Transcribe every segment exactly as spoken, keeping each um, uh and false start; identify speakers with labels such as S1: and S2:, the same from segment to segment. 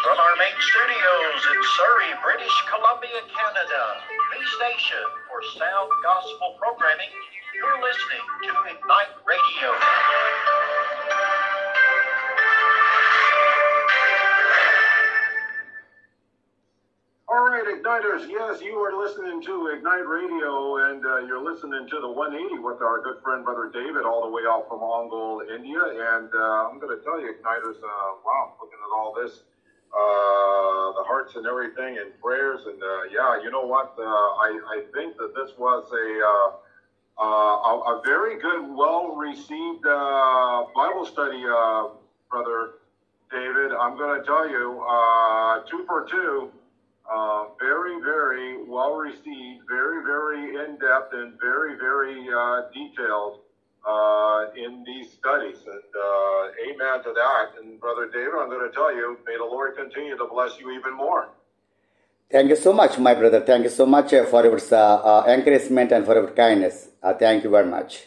S1: From our main studios in Surrey, British Columbia, Canada, the station for sound gospel programming, you're listening to Ignite Radio.
S2: All right, Igniters, yes, you are listening to Ignite Radio, and uh, you're listening to the one eighty with our good friend, Brother David, all the way out from Ongole, India. And uh, I'm going to tell you, Igniters, uh, wow, looking at all this, uh, the hearts and everything, and prayers, and uh, yeah, you know what? Uh, I, I think that this was a, uh, uh, a, a very good, well-received uh, Bible study, uh, Brother David. I'm going to tell you, uh, two for two. Uh, very, very well received, very, very in-depth, and very, very uh, detailed uh, in these studies. And uh, amen to that. And Brother David, I'm going to tell you, may the Lord continue to bless you even more.
S3: Thank you so much, my brother. Thank you so much uh, for your uh, uh, encouragement and for your kindness. Uh, thank you very much.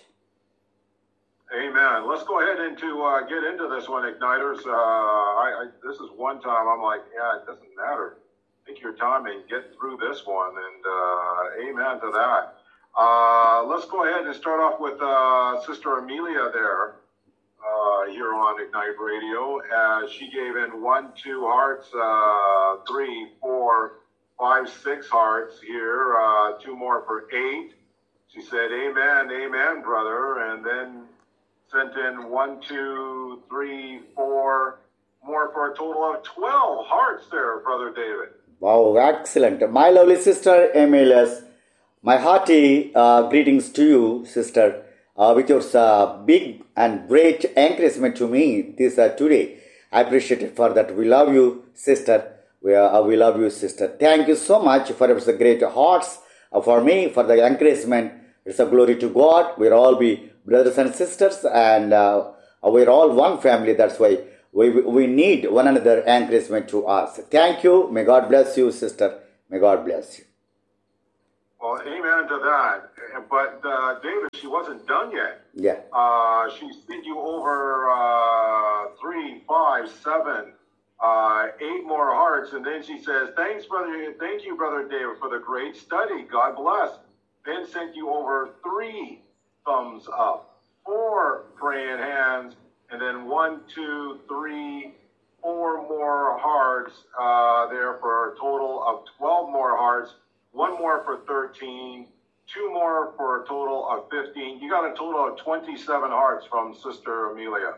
S2: Amen. Let's go ahead and to uh, get into this one, Igniters. Uh, I, I, this is one time I'm like, yeah, it doesn't matter. Take your time and get through this one, and uh, amen to that. Uh, let's go ahead and start off with uh, Sister Amelia there uh, here on Ignite Radio. As she gave in one, two hearts, uh, three, four, five, six hearts here, uh, two more for eight. She said, amen, amen, brother, and then sent in one, two, three, four, more for a total of twelve hearts there, Brother David.
S3: Wow, excellent. My lovely sister Emilius, my hearty uh, greetings to you, sister, uh, with your uh, big and great encouragement to me this uh, today. I appreciate it for that. We love you, sister. We, uh, we love you, sister. Thank you so much for your great hearts uh, for me, for the encouragement. It's a glory to God. We're all be brothers and sisters, and uh, we're all one family. That's why We we need one another encouragement to us. Thank you. May God bless you, sister. May God bless you.
S2: Well, amen to that. But uh, David, she wasn't done yet.
S3: Yeah.
S2: Uh, she sent you over uh, three, five, seven, uh, eight more hearts, and then she says, "Thanks, brother. Thank you, brother David, for the great study. God bless." Then sent you over three thumbs up, four praying hands. And then one, two, three, four more hearts uh, there for a total of twelve more hearts, one more for thirteen, two more for a total of fifteen. You got a total of twenty-seven hearts from Sister Amelia.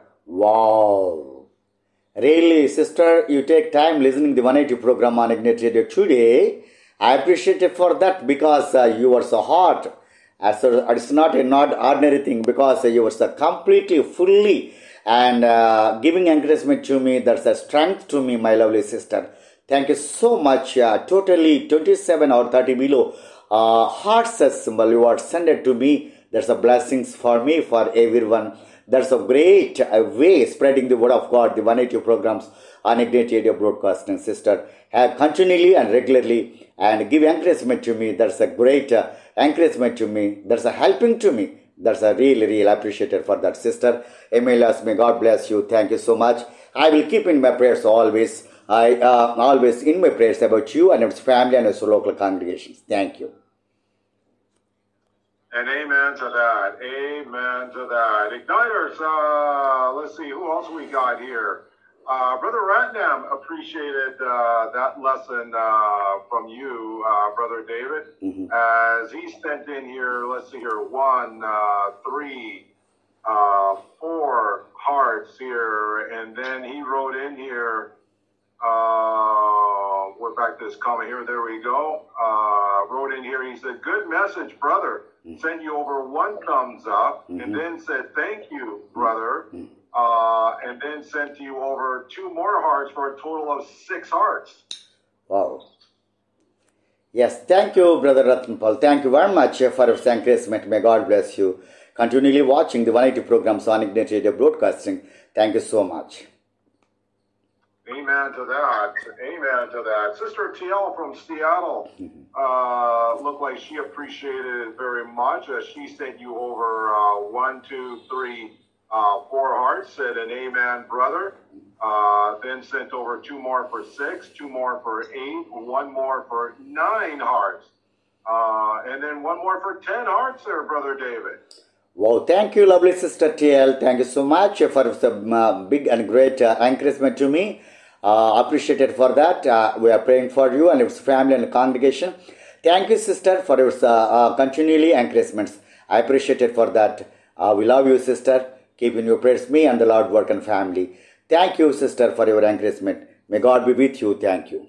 S3: Wow. Really, sister, you take time listening to the one eighty program on Ignite Radio today. I appreciate it for that because uh, you were so hot. As a, it's not a not ordinary thing because uh, you were so completely, fully and uh, giving encouragement to me. That's a strength to me, my lovely sister. Thank you so much. Uh, totally twenty-seven or thirty below uh, hearts as symbol you are sent it to me. There's a blessings for me, for everyone. There's a great uh, way spreading the word of God, the one eighty programs on Ignite Radio broadcasting, sister. Have continually and regularly and give encouragement to me. That's a great uh, encouragement to me. That's a helping to me. That's a really, really appreciated for that, sister. Emilius, may God bless you. Thank you so much. I will keep in my prayers always. I uh, always in my prayers about you and its family and its local congregations. Thank you.
S2: And amen to that. Amen to that. Igniters, uh, let's see, who else we got here? Uh, Brother Ratnam appreciated uh, that lesson uh, from you, uh, Brother David, mm-hmm. as he sent in here, let's see here, one, uh, three, uh, four hearts here, and then he wrote in here, uh, we're back to this comment here, there we go, uh, wrote in here, he said, good message, brother, mm-hmm. sent you over one thumbs up, mm-hmm. and then said, thank you, brother, mm-hmm. Uh, and then sent you over two more hearts for a total of six hearts.
S3: Wow. Yes, thank you, Brother Ratnapal. Thank you very much for your encouragement. May God bless you. Continually watching the one eighty programs on Ignite Radio Broadcasting. Thank you so much.
S2: Amen to that. Amen to that. Sister T L from Seattle uh, looked like she appreciated it very much. Uh, she sent you over uh, one, two, three, Uh, four hearts, said an amen, brother. Uh, then sent over two more for six, two more for eight, one more for nine hearts. Uh, and then one more for ten hearts there, Brother David.
S3: Wow, thank you, lovely Sister T L. Thank you so much for some uh, big and great uh, encouragement to me. Uh, appreciated for that. Uh, we are praying for you and your family and congregation. Thank you, Sister, for your uh, uh, continually encouragements. I appreciate it for that. Uh, we love you, Sister. Keep in your prayers me and the Lord work and family. Thank you, Sister, for your encouragement. May God be with you. Thank you.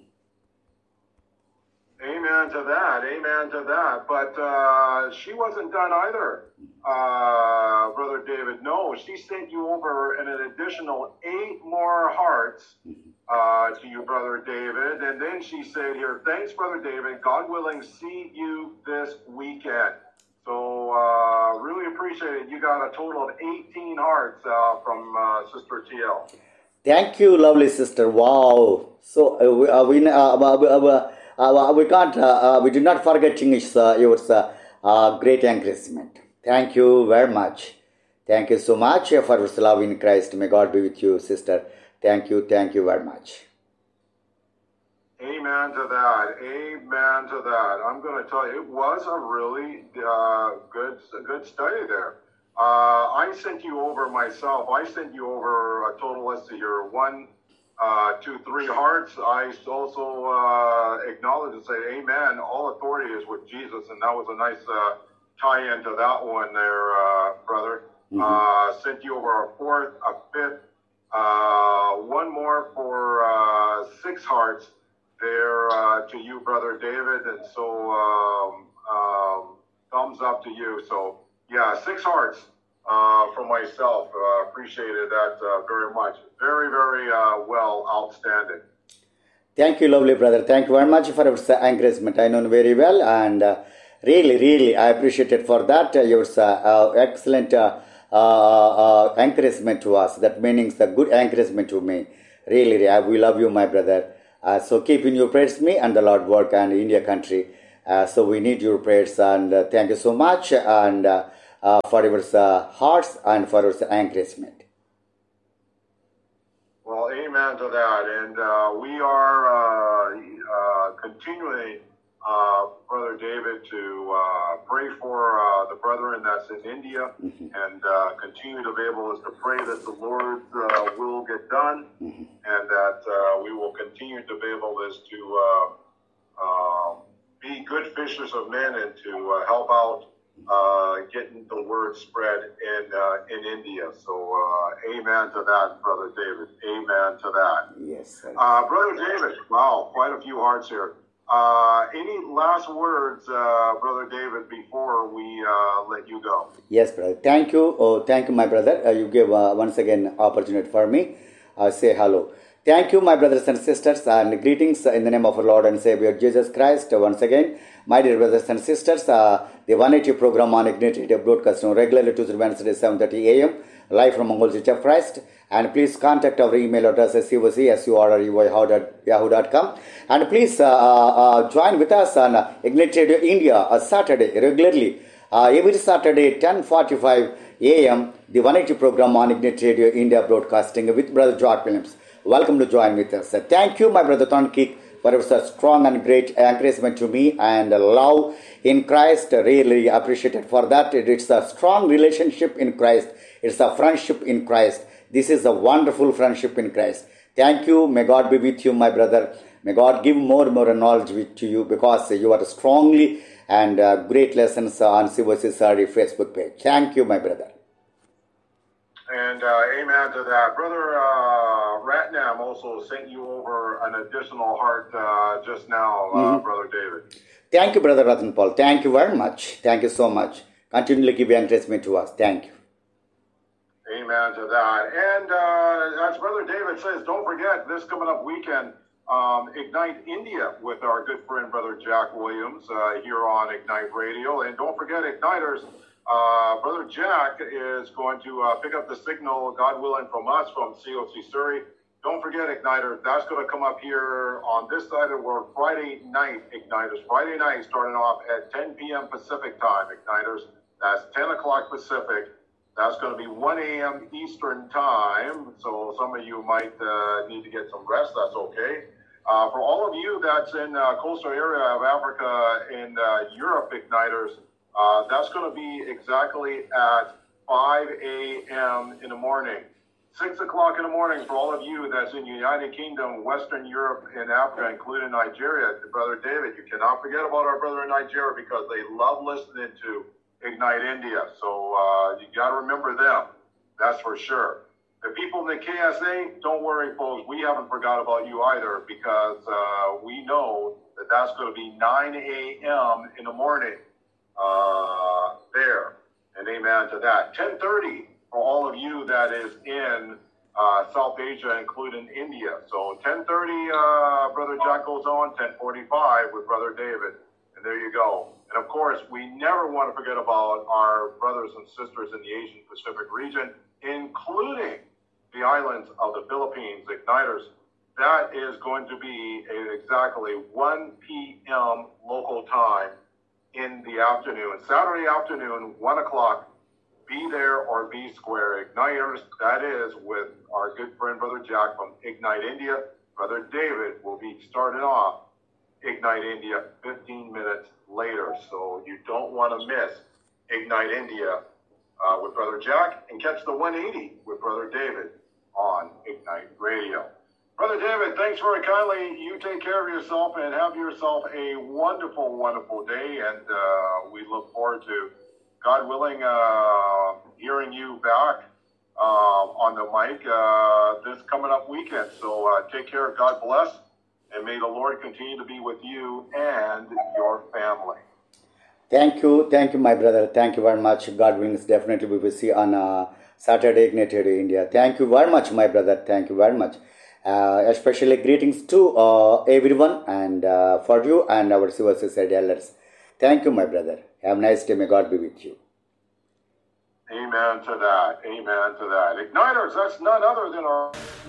S2: Amen to that. Amen to that. But uh, she wasn't done either, uh, Brother David. No, she sent you over an additional eight more hearts uh, to you, Brother David. And then she said here, thanks, Brother David. God willing, see you this weekend. So uh, really appreciate it. You got a total of eighteen hearts uh, from uh, Sister T L.
S3: Thank you, lovely sister. Wow. So uh, we, uh, we, uh, uh, uh, we can't, uh, uh, we did not forget uh, your uh, uh, great encouragement. Thank you very much. Thank you so much for your love in Christ. May God be with you, sister. Thank you. Thank you very much.
S2: Amen to that. Amen to that. I'm going to tell you, it was a really uh, good, good study there. Uh, I sent you over myself. I sent you over a total, let's see here, one, uh, two, three hearts. I also uh, acknowledge and say, amen, all authority is with Jesus. And that was a nice uh, tie-in to that one there, uh, brother. Mm-hmm. Uh, sent you over a fourth, a fifth, uh, one more for uh, six hearts there uh, to you, Brother David. And so um, um, thumbs up to you. So yeah, six hearts uh, for myself. Uh, appreciated that uh, very much. Very, very uh, well, outstanding.
S3: Thank you, lovely brother. Thank you very much for your encouragement. I know very well, and uh, really, really, I appreciate it for that. Uh, your uh, uh, excellent uh, uh, uh, encouragement to us. That means the good encouragement to me. Really, really, I, we love you, my brother. Uh, so keep in your prayers, me and the Lord work and India country. Uh, so we need your prayers, and uh, thank you so much, and uh, uh, for your uh, hearts and for your encouragement.
S2: Well, amen to that. And uh, we are uh, uh, continuing, uh, Brother David, to uh, pray for uh, the brethren that's in India, mm-hmm. and uh, continue to be able to pray that the Lord's uh, will get done, mm-hmm. and that uh, we will continue to be able to uh, uh, be good fishers of men and to uh, help out uh, getting the word spread in uh, in India. So, uh, amen to that, Brother David. Amen to that.
S3: Yes, sir.
S2: Uh, Brother David, wow, quite a few hearts here. Uh, any last words, uh, Brother David, before we uh, let you go?
S3: Yes, brother. Thank you. Oh, thank you, my brother. Uh, you gave uh, once again opportunity for me. Uh, say hello. Thank you, my brothers and sisters, and greetings in the name of our Lord and Savior Jesus Christ. Once again, my dear brothers and sisters, uh, the one eighty program on Ignite Radio broadcasting regularly Tuesday, Wednesday, seven thirty a m live from Mongol Church of Christ. And please contact our email address at c o c s u r r e y at yahoo dot com. And please uh, uh, join with us on uh, Ignite Radio India a Saturday regularly. Uh, every Saturday, ten forty-five a m the one eighty program on Ignite Radio India broadcasting with Brother George Williams. Welcome to join with us. Thank you, my brother Tonkik, for your strong and great encouragement to me and love in Christ. Really appreciated for that. It's a strong relationship in Christ. It's a friendship in Christ. This is a wonderful friendship in Christ. Thank you. May God be with you, my brother. May God give more and more knowledge to you, because you are strongly and uh, great lessons on C O C S R Facebook page. Thank you, my brother.
S2: And uh, amen to that. Brother uh, Ratnam also sent you over an additional heart uh, just now, uh, mm-hmm. Brother David.
S3: Thank you, Brother Ratan Paul. Thank you very much. Thank you so much. Continually give encouragement to us. Thank you.
S2: Amen to that. And uh, as Brother David says, don't forget this coming up weekend, um, Ignite India with our good friend Brother Jack Williams uh, here on Ignite Radio. And don't forget, Igniters, uh, Brother Jack is going to uh, pick up the signal, God willing, from us from C O C Surrey. Don't forget, Igniters, that's going to come up here on this side of the world Friday night, Igniters. Friday night starting off at ten p m Pacific time, Igniters. That's ten o'clock Pacific. That's going to be one a.m. Eastern time. So some of you might uh, need to get some rest. That's okay. Uh, for all of you that's in uh, coastal area of Africa and uh, Europe, Igniters, uh, that's going to be exactly at five a.m. in the morning. six o'clock in the morning for all of you that's in United Kingdom, Western Europe, and Africa, including Nigeria. Brother David, you cannot forget about our brother in Nigeria because they love listening to Ignite India. So uh, you got to remember them. That's for sure. The people in the K S A, don't worry, folks. We haven't forgot about you either because uh, we know that that's going to be nine a.m. in the morning uh, there. And amen to that. ten thirty for all of you that is in uh, South Asia, including India. So ten thirty, uh, Brother Jack goes on, ten forty-five with Brother David. And there you go. And of course, we never want to forget about our brothers and sisters in the Asian Pacific region, including the islands of the Philippines, Igniters. That is going to be exactly one p.m. local time in the afternoon. Saturday afternoon, one o'clock. Be there or be square. Igniters, that is with our good friend Brother Jack from Ignite India. Brother David will be starting off Ignite India fifteen minutes later. So you don't want to miss Ignite India uh, with Brother Jack and catch the one eighty with Brother David on Ignite Radio. Brother David, thanks very kindly. You take care of yourself and have yourself a wonderful, wonderful day. And uh, we look forward to, God willing, uh, hearing you back uh, on the mic uh, this coming up weekend. So uh, take care. God bless. And may the Lord continue to be with you and your family.
S3: Thank you. Thank you, my brother. Thank you very much. God willing, definitely we will see on uh, Saturday Ignited India. Thank you very much, my brother. Thank you very much. Uh, especially greetings to uh, everyone and uh, for you and our civil society elders. Thank you, my brother. Have a nice day. May God be with you.
S2: Amen to that. Amen to that. Igniters, that's none other than our...